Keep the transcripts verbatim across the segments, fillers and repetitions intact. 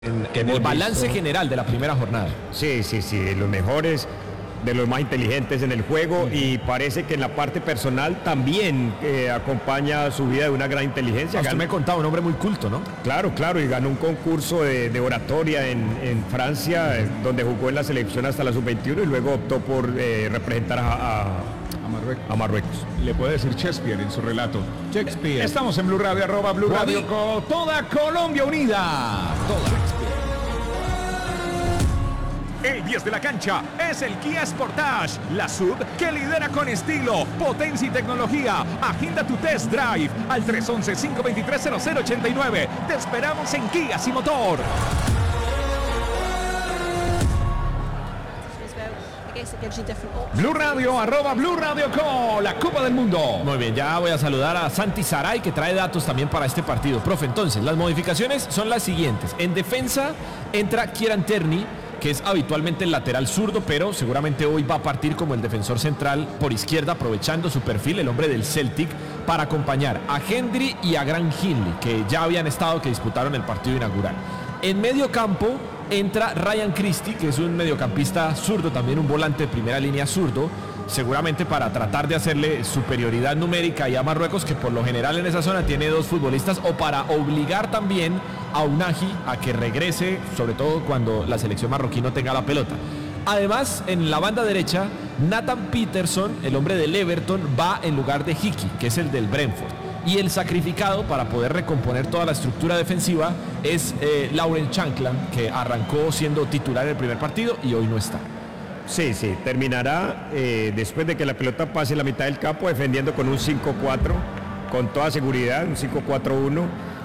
En, en el balance visto. general de la primera jornada. Sí, sí, sí, de los mejores, de los más inteligentes en el juego, y parece que en la parte personal también eh, acompaña su vida de una gran inteligencia. Usted me contaba, un hombre muy culto, ¿no? Claro, claro, y ganó un concurso de, de oratoria en, en Francia, eh, donde jugó en la selección hasta la sub veintiuno y luego optó por eh, representar a, a, a, Marruecos. a Marruecos. Le puede decir Shakespeare en su relato. Shakespeare. Estamos en Blue Radio, arroba Blue Radio, con toda Colombia unida. Toda. El diez de la cancha es el Kia Sportage, la sub que lidera con estilo, potencia y tecnología. Agenda tu test drive al tres once, cinco veintitrés, cero cero ochenta y nueve. Te esperamos en Kia Sin Motor. Blue Radio, arroba Blue Radio con la Copa del Mundo. Muy bien, ya voy a saludar a Santi Saray, que trae datos también para este partido. Profe, entonces, las modificaciones son las siguientes. En defensa entra Kieran Tierney, que es habitualmente el lateral zurdo, pero seguramente hoy va a partir como el defensor central por izquierda, aprovechando su perfil, el hombre del Celtic, para acompañar a Hendry y a Grant Hinley, que ya habían estado, que disputaron el partido inaugural. En medio campo entra Ryan Christie, que es un mediocampista zurdo, también un volante de primera línea zurdo, seguramente para tratar de hacerle superioridad numérica y a Marruecos, que por lo general en esa zona tiene dos futbolistas, o para obligar también a Unagi a que regrese, sobre todo cuando la selección marroquí no tenga la pelota. Además, en la banda derecha, Nathan Peterson, el hombre del Everton, va en lugar de Hickey, que es el del Brentford. Y el sacrificado para poder recomponer toda la estructura defensiva es eh, Laurent Chanclan, que arrancó siendo titular en el primer partido y hoy no está. Sí, sí, terminará eh, después de que la pelota pase la mitad del campo defendiendo con un cinco cuatro, con toda seguridad, un cinco cuatro uno,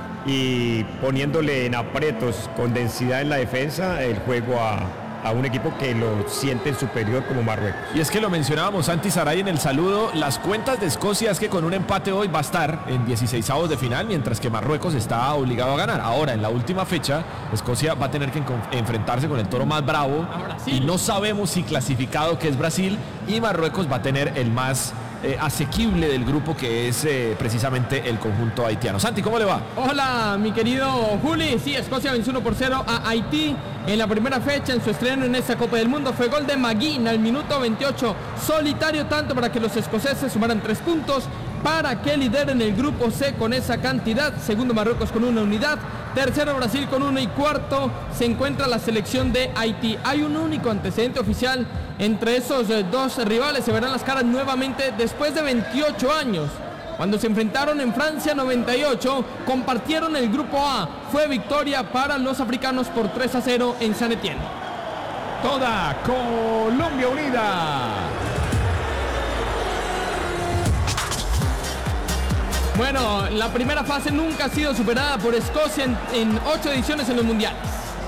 y poniéndole en aprietos con densidad en la defensa el juego a, a un equipo que lo siente superior como Marruecos. Y es que lo mencionábamos Santi Saray en el saludo, las cuentas de Escocia es que con un empate hoy va a estar en dieciseisavos de final, mientras que Marruecos está obligado a ganar. Ahora, en la última fecha, Escocia va a tener que enfrentarse con el toro más bravo, y no sabemos si clasificado, que es Brasil, y Marruecos va a tener el más eh, asequible del grupo, que es eh, precisamente el conjunto haitiano. Santi, ¿cómo le va? Hola, mi querido Juli. Sí, Escocia venció uno por cero a Haití en la primera fecha en su estreno en esta Copa del Mundo. Fue gol de McGinn al minuto veintiocho, solitario tanto para que los escoceses sumaran tres puntos, para que lideren el grupo C con esa cantidad. Segundo Marruecos con una unidad, tercero Brasil con una, y cuarto se encuentra la selección de Haití. Hay un único antecedente oficial entre esos dos rivales, se verán las caras nuevamente después de veintiocho años. Cuando se enfrentaron en Francia noventa y ocho, compartieron el grupo A. Fue victoria para los africanos por tres a cero en San Etienne. Toda Colombia unida. Bueno, la primera fase nunca ha sido superada por Escocia en, en ocho ediciones en los mundiales.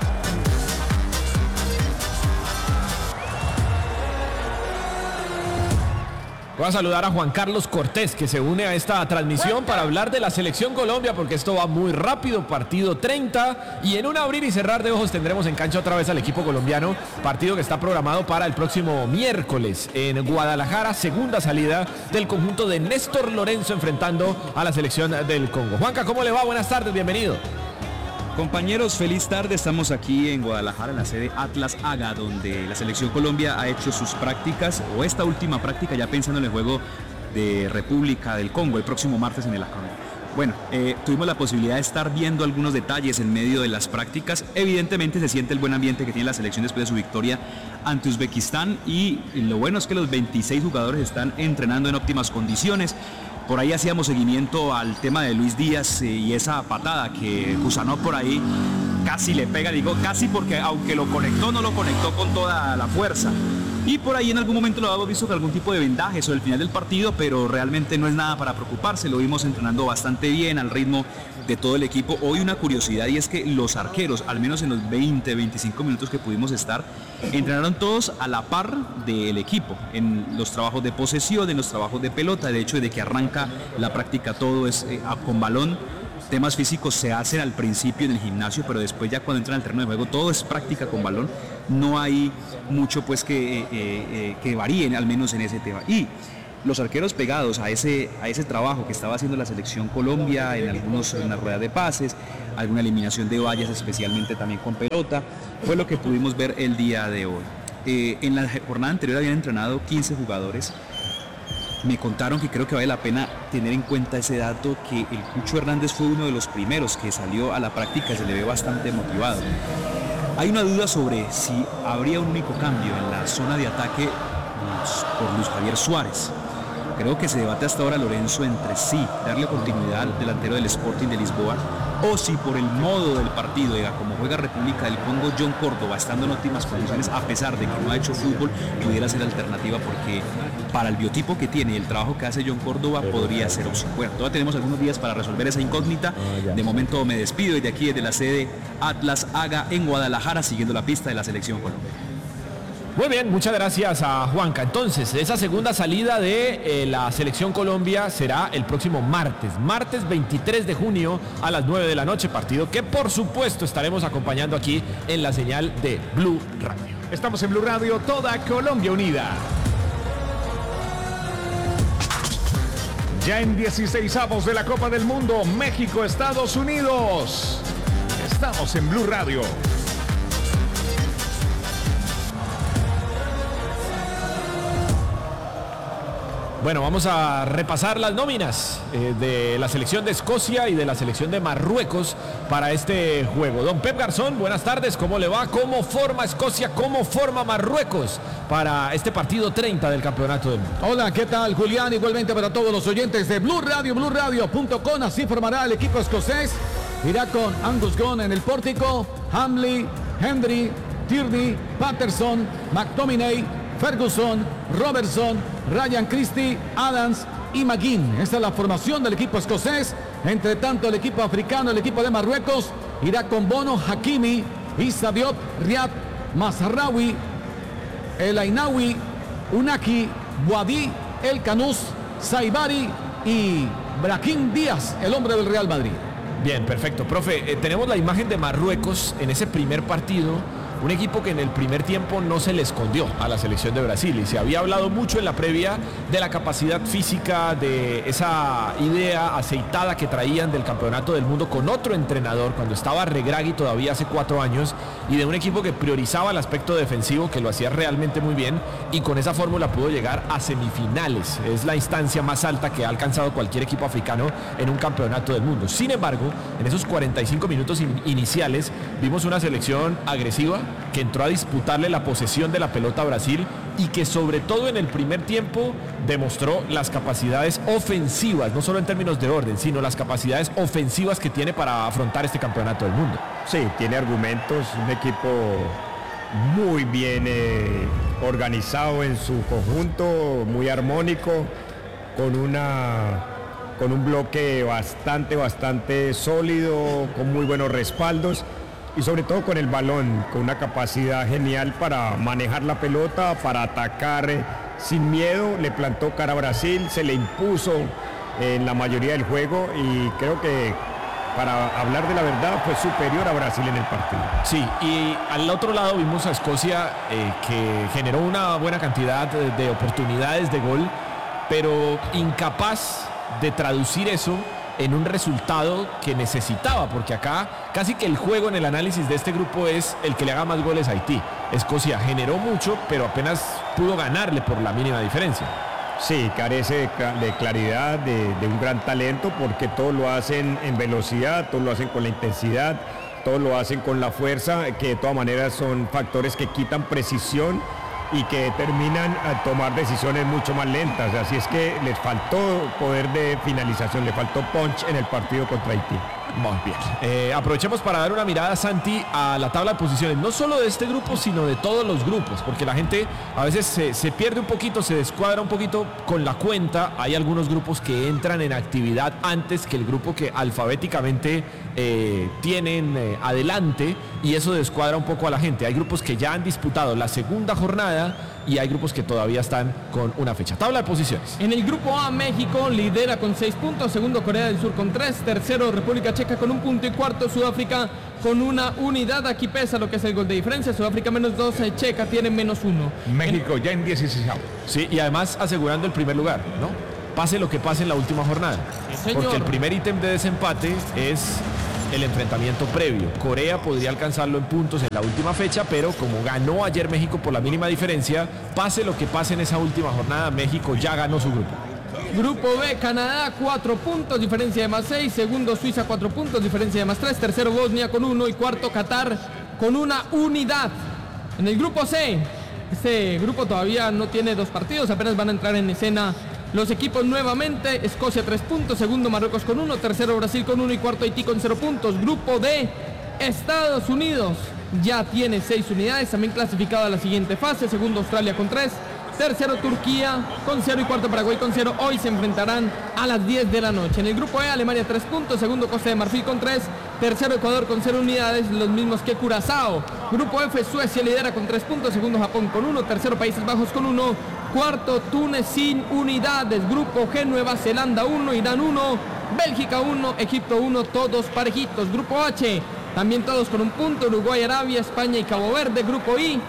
Voy a saludar a Juan Carlos Cortés, que se une a esta transmisión para hablar de la selección Colombia, porque esto va muy rápido, partido treinta, y en un abrir y cerrar de ojos tendremos en cancha otra vez al equipo colombiano, partido que está programado para el próximo miércoles en Guadalajara, segunda salida del conjunto de Néstor Lorenzo enfrentando a la selección del Congo. Juanca, ¿cómo le va? Buenas tardes, bienvenido. Compañeros, feliz tarde. Estamos aquí en Guadalajara, en la sede Atlas Aga, donde la selección Colombia ha hecho sus prácticas, o esta última práctica, ya pensando en el juego de República del Congo el próximo martes en el Acron. Bueno, eh, tuvimos la posibilidad de estar viendo algunos detalles en medio de las prácticas. Evidentemente se siente el buen ambiente que tiene la selección después de su victoria ante Uzbekistán, y lo bueno es que los veintiséis jugadores están entrenando en óptimas condiciones. Por ahí hacíamos seguimiento al tema de Luis Díaz eh, y esa patada que Kusanov por ahí casi le pega, digo casi porque aunque lo conectó, no lo conectó con toda la fuerza. Y por ahí en algún momento lo habíamos visto con algún tipo de vendaje sobre el final del partido, pero realmente no es nada para preocuparse. Lo vimos entrenando bastante bien al ritmo de todo el equipo. Hoy una curiosidad, y es que los arqueros, al menos en los veinte, veinticinco minutos que pudimos estar, entrenaron todos a la par del equipo, en los trabajos de posesión, en los trabajos de pelota. De hecho, desde que arranca la práctica todo es eh, con balón. Temas físicos se hacen al principio en el gimnasio, pero después ya cuando entran al terreno de juego todo es práctica con balón. No hay mucho pues que, eh, eh, que varíen, al menos en ese tema. Y los arqueros pegados a ese, a ese trabajo que estaba haciendo la selección Colombia en algunos en la rueda de pases, alguna eliminación de vallas, especialmente también con pelota. Fue lo que pudimos ver el día de hoy. Eh, en la jornada anterior habían entrenado quince jugadores. Me contaron que creo que vale la pena tener en cuenta ese dato, que el Cucho Hernández fue uno de los primeros que salió a la práctica, se le ve bastante motivado. Hay una duda sobre si habría un único cambio en la zona de ataque por Luis Javier Suárez. Creo que se debate hasta ahora, Lorenzo, entre sí darle continuidad al delantero del Sporting de Lisboa, o si por el modo del partido, diga, como juega República del Congo, John Córdoba, estando en óptimas condiciones, a pesar de que no ha hecho fútbol, pudiera ser alternativa, porque para el biotipo que tiene y el trabajo que hace John Córdoba podría ser opción. Bueno, todavía tenemos algunos días para resolver esa incógnita. De momento me despido y de aquí desde la sede Atlas Aga en Guadalajara, siguiendo la pista de la selección Colombia. Muy bien, muchas gracias a Juanca. Entonces, esa segunda salida de eh, la Selección Colombia será el próximo martes, martes veintitrés de junio a las nueve de la noche, partido que por supuesto estaremos acompañando aquí en la señal de Blue Radio. Estamos en Blue Radio, toda Colombia unida. Ya en dieciseisavos de la Copa del Mundo, México, Estados Unidos. Estamos en Blue Radio. Bueno, vamos a repasar las nóminas eh, de la selección de Escocia y de la selección de Marruecos para este juego. Don Pep Garzón, buenas tardes, ¿cómo le va? ¿Cómo forma Escocia? ¿Cómo forma Marruecos para este partido treinta del Campeonato del Mundo? Hola, ¿qué tal, Julián? Igualmente para todos los oyentes de Blue Radio, blue radio punto com, así formará el equipo escocés. Irá con Angus Gunn en el pórtico, Hamley, Hendry, Tierney, Patterson, McTominay, Ferguson, Robertson, Ryan Christie, Adams y McGinn. Esta es la formación del equipo escocés. Entre tanto, el equipo africano, el equipo de Marruecos, irá con Bono, Hakimi, Issa Diop, Riyad, Mazraoui, El Ainaoui, Unaki, Boadi, El Canous, Saibari y Brahim Díaz, el hombre del Real Madrid. Bien, perfecto. Profe, eh, tenemos la imagen de Marruecos en ese primer partido. Un equipo que en el primer tiempo no se le escondió a la selección de Brasil y se había hablado mucho en la previa de la capacidad física, de esa idea aceitada que traían del Campeonato del Mundo con otro entrenador cuando estaba Regragui todavía hace cuatro años, y de un equipo que priorizaba el aspecto defensivo, que lo hacía realmente muy bien, y con esa fórmula pudo llegar a semifinales. Es la instancia más alta que ha alcanzado cualquier equipo africano en un Campeonato del Mundo. Sin embargo, en esos cuarenta y cinco minutos in- iniciales vimos una selección agresiva que entró a disputarle la posesión de la pelota a Brasil y que sobre todo en el primer tiempo demostró las capacidades ofensivas, no solo en términos de orden, sino las capacidades ofensivas que tiene para afrontar este Campeonato del Mundo. Sí, tiene argumentos, un equipo muy bien eh, organizado en su conjunto, muy armónico, con una con un bloque bastante, bastante sólido, con muy buenos respaldos y sobre todo con el balón, con una capacidad genial para manejar la pelota, para atacar eh, sin miedo. Le plantó cara a Brasil, se le impuso en la mayoría del juego y creo que, para hablar de la verdad, fue superior a Brasil en el partido. Sí, y al otro lado vimos a Escocia eh, que generó una buena cantidad de, de oportunidades de gol, pero incapaz de traducir eso en un resultado que necesitaba, porque acá casi que el juego en el análisis de este grupo es el que le haga más goles a Haití. Escocia generó mucho, pero apenas pudo ganarle por la mínima diferencia. Sí, carece de, de claridad, de, de un gran talento, porque todos lo hacen en velocidad, todos lo hacen con la intensidad, todos lo hacen con la fuerza, que de todas maneras son factores que quitan precisión y que determinan a tomar decisiones mucho más lentas. Así es que les faltó poder de finalización, le faltó punch en el partido contra Haití. Muy bien. Eh, aprovechemos para dar una mirada, Santi, a la tabla de posiciones, no solo de este grupo, sino de todos los grupos, porque la gente a veces se, se pierde un poquito, se descuadra un poquito con la cuenta. Hay algunos grupos que entran en actividad antes que el grupo que alfabéticamente eh, tienen eh, adelante, y eso descuadra un poco a la gente. Hay grupos que ya han disputado la segunda jornada y hay grupos que todavía están con una fecha. Tabla de posiciones. En el grupo A, México lidera con seis puntos, segundo Corea del Sur con tres, tercero República Checa con un punto y cuarto Sudáfrica con una unidad. Aquí pesa lo que es el gol de diferencia, Sudáfrica menos dos, Checa tiene menos uno. México en... ya en dieciséis. Sí, y además asegurando el primer lugar, ¿no? Pase lo que pase en la última jornada. Sí, porque el primer ítem de desempate es el enfrentamiento previo. Corea podría alcanzarlo en puntos en la última fecha, pero como ganó ayer México por la mínima diferencia, pase lo que pase en esa última jornada, México ya ganó su grupo. Grupo B, Canadá, cuatro puntos, diferencia de más seis. Segundo, Suiza, cuatro puntos, diferencia de más tres. Tercero, Bosnia con uno. Y cuarto, Qatar con una unidad. En el grupo C, este grupo todavía no tiene dos partidos, apenas van a entrar en escena los equipos nuevamente. Escocia, tres puntos. Segundo, Marruecos con uno. Tercero, Brasil con uno. Y cuarto, Haití con cero puntos. Grupo D, Estados Unidos ya tiene seis unidades, también clasificado a la siguiente fase. Segundo, Australia con tres. Tercero, Turquía con cero y cuarto, Paraguay con cero. Hoy se enfrentarán a las diez de la noche. En el grupo E, Alemania tres puntos. Segundo, Costa de Marfil con tres. Tercero, Ecuador con cero unidades, los mismos que Curazao. Grupo F, Suecia lidera con tres puntos. Segundo, Japón con uno. Tercero, Países Bajos con uno. Cuarto, Túnez sin unidades. Grupo G, Nueva Zelanda uno. Irán uno. Bélgica uno. Egipto uno. Todos parejitos. Grupo H, también todos con un punto. Uruguay, Arabia, España y Cabo Verde. Grupo I,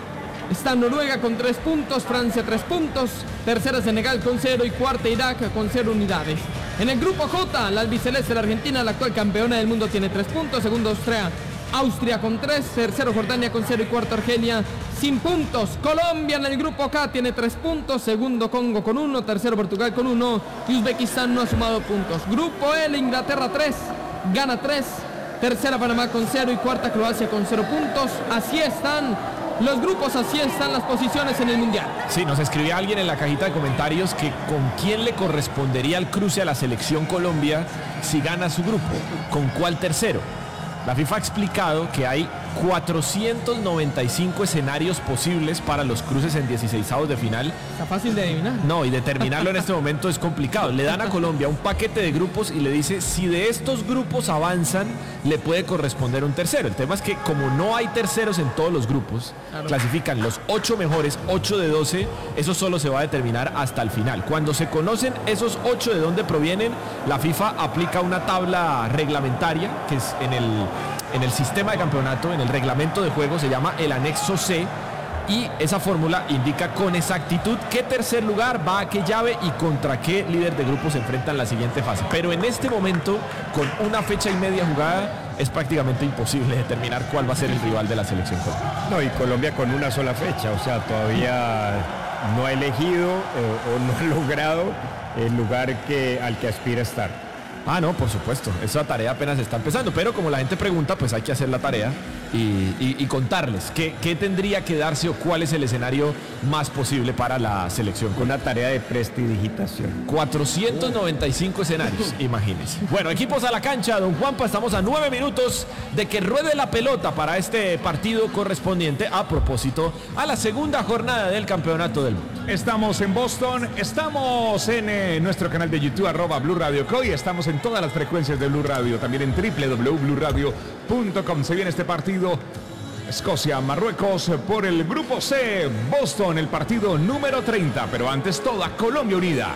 está Noruega con tres puntos, Francia tres puntos, tercera Senegal con cero y cuarta Irak con cero unidades. En el grupo J, la albiceleste, la Argentina, la actual campeona del mundo, tiene tres puntos. Segundo, Austria, Austria con tres. Tercero, Jordania con cero y cuarto, Argelia sin puntos. Colombia en el grupo K tiene tres puntos. Segundo, Congo con uno. Tercero, Portugal con uno. Y Uzbekistán no ha sumado puntos. Grupo L, Inglaterra tres, Ghana tres. Tercera, Panamá con cero y cuarta, Croacia con cero puntos. Así están los grupos, así están las posiciones en el Mundial. Sí, nos escribía alguien en la cajita de comentarios que con quién le correspondería el cruce a la selección Colombia si gana su grupo, con cuál tercero. La FIFA ha explicado que hay cuatrocientos noventa y cinco escenarios posibles para los cruces en dieciseisavos de final. Está fácil de adivinar. No, y determinarlo en este momento es complicado. Le dan a Colombia un paquete de grupos y le dice si de estos grupos avanzan, le puede corresponder un tercero. El tema es que como no hay terceros en todos los grupos, claro, clasifican los ocho mejores, ocho de doce, eso solo se va a determinar hasta el final. Cuando se conocen esos ocho de dónde provienen, la FIFA aplica una tabla reglamentaria que es en el... En el sistema de campeonato, en el reglamento de juego, se llama el anexo C, y esa fórmula indica con exactitud qué tercer lugar va a qué llave y contra qué líder de grupo se enfrenta en la siguiente fase. Pero en este momento, con una fecha y media jugada, es prácticamente imposible determinar cuál va a ser el rival de la selección colombiana. No, y Colombia con una sola fecha, o sea, todavía no ha elegido eh, o no ha logrado el lugar que, al que aspira a estar. Ah, no, por supuesto. Esa tarea apenas está empezando. Pero como la gente pregunta, pues hay que hacer la tarea y, y, y contarles qué, qué tendría que darse o cuál es el escenario más posible para la selección. Con una tarea de prestidigitación. cuatrocientos noventa y cinco escenarios, imagínense. Bueno, equipos a la cancha, don Juanpa. Estamos a nueve minutos de que ruede la pelota para este partido correspondiente, a propósito, a la segunda jornada del Campeonato del Mundo. Estamos en Boston, estamos en eh, nuestro canal de YouTube, arroba Blue Radio Co, y estamos en todas las frecuencias de Blue Radio, también en doble u doble u doble u punto blue radio punto com. Se viene este partido, Escocia, Marruecos, por el grupo C, Boston, el partido número treinta, pero antes toda Colombia unida.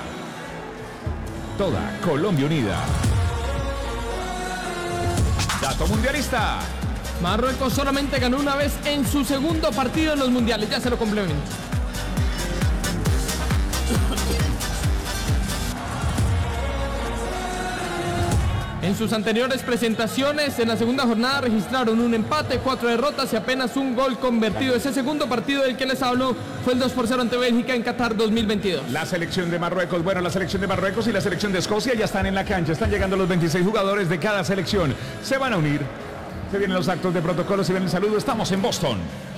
Toda Colombia unida. Dato mundialista. Marruecos solamente ganó una vez en su segundo partido en los mundiales, ya se lo complemento. En sus anteriores presentaciones, en la segunda jornada registraron un empate, cuatro derrotas y apenas un gol convertido. Ese segundo partido del que les hablo fue el dos por cero ante Bélgica en Qatar dos mil veintidós. La selección de Marruecos, bueno, la selección de Marruecos y la selección de Escocia ya están en la cancha. Están llegando los veintiséis jugadores de cada selección. Se van a unir. Se vienen los actos de protocolo, se viene el saludo. Estamos en Boston.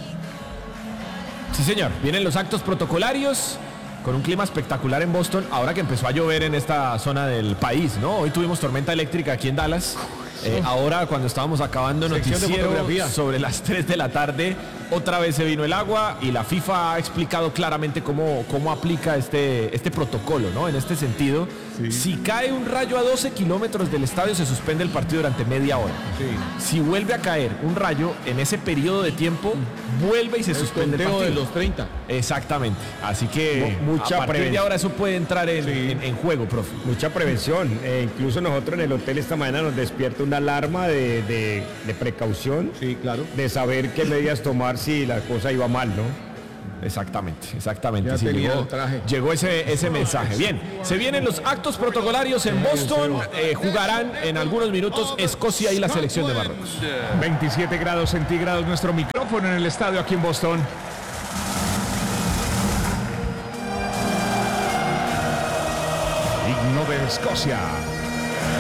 Sí, señor. Vienen los actos protocolarios. Con un clima espectacular en Boston, ahora que empezó a llover en esta zona del país, ¿no? Hoy tuvimos tormenta eléctrica aquí en Dallas. Eh, ahora, cuando estábamos acabando noticiero sobre las tres de la tarde, otra vez se vino el agua y la FIFA ha explicado claramente cómo, cómo aplica este, este protocolo, ¿no? En este sentido, sí. Si cae un rayo a doce kilómetros del estadio, se suspende el partido durante media hora. Sí. Si vuelve a caer un rayo en ese periodo de tiempo, vuelve y se el suspende el partido. De los treinta. Exactamente. Así que mucha a partir prevención. De ahora eso puede entrar en, sí. en, en juego, profe. Mucha prevención. Eh, incluso nosotros en el hotel esta mañana nos despierta una alarma de, de, de precaución. Sí, claro. De saber qué medidas tomar si la cosa iba mal, ¿no? Exactamente, exactamente. Ya Sí, tenía llegó el traje. llegó ese, ese mensaje. Bien, se vienen los actos protocolarios en Boston. Eh, jugarán en algunos minutos Escocia y la selección de Marruecos. veintisiete grados centígrados nuestro micrófono en el estadio aquí en Boston. Himno de Escocia.